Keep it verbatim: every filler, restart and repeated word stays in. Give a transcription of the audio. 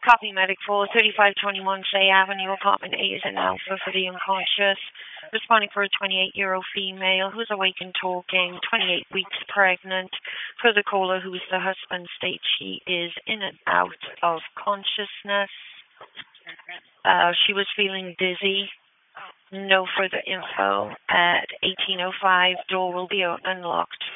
Copy medic for thirty-five twenty-one Clay Avenue, apartment A is an alpha for the unconscious. Responding for a twenty-eight-year-old female who's awake and talking, twenty-eight weeks pregnant. For the caller, who is the husband, states she is in and out of consciousness. Uh, she was feeling dizzy. No further info. At eighteen oh five, door will be unlocked